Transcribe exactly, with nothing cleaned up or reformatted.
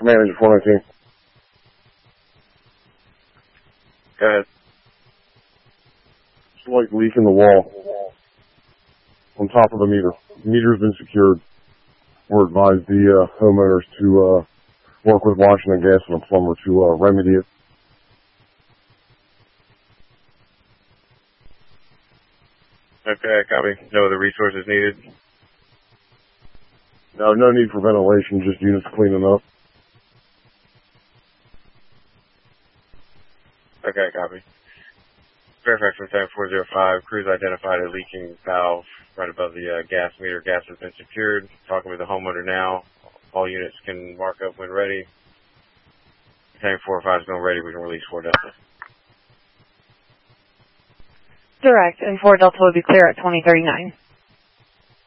Command Engine four nineteen. Go ahead. Slight leak in the wall on top of the meter. The meter's been secured. We're advised the uh, homeowners to uh, work with Washington Gas and a plumber to uh, remedy it. Okay, copy. No other resources needed? No, no need for ventilation, just units cleaning up. Okay, copy. Fairfax from seven four zero five, crews identified a leaking valve right above the uh, gas meter. Gas has been secured. Talking with the homeowner now. All units can mark up when ready. Tank four five is going ready. We can release four Delta. Direct, and four Delta will be clear at twenty thirty-nine.